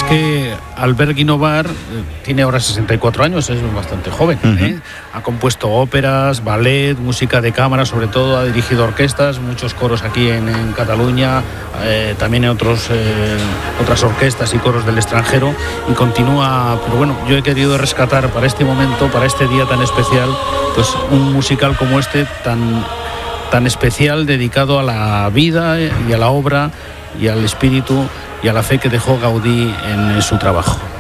que Albert Guinovar tiene ahora 64 años, es bastante joven. Ha compuesto óperas, ballet, música de cámara, sobre todo ha dirigido orquestas, muchos coros aquí en Cataluña, también en otras orquestas y coros del extranjero, y continúa. Pero bueno, yo he querido rescatar para este momento, para este día tan especial, pues un musical como este tan especial, dedicado a la vida y a la obra y al espíritu y a la fe que dejó Gaudí en su trabajo.